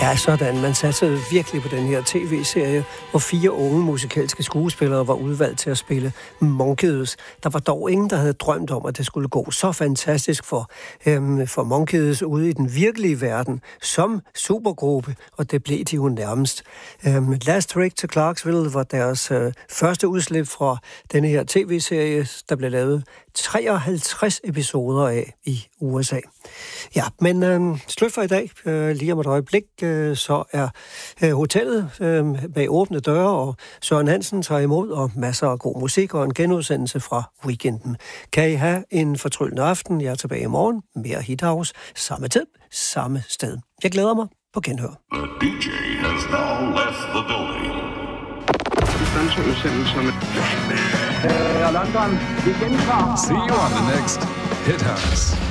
Ja, sådan. Man satte virkelig på den her tv-serie, hvor 4 unge musikalske skuespillere var udvalgt til at spille Monkees. Der var dog ingen, der havde drømt om, at det skulle gå så fantastisk for Monkees ude i den virkelige verden som supergruppe, og det blev de jo nærmest. Last Trip to Clarksville var deres første udslip fra denne her tv-serie, der blev lavet 53 episoder af i USA. Ja, men slut for i dag. Lige om et øjeblik, så er hotellet bag åbne døre, og Søren Hansen tager imod, og masser af god musik og en genudsendelse fra weekenden. Kan I have en fortryllende aften? Jeg er tilbage i morgen. Mere Hit House. Samme tid, samme sted. Jeg glæder mig på genhør. The DJ has now left the building. London, igen fra. See you on the next Hit House.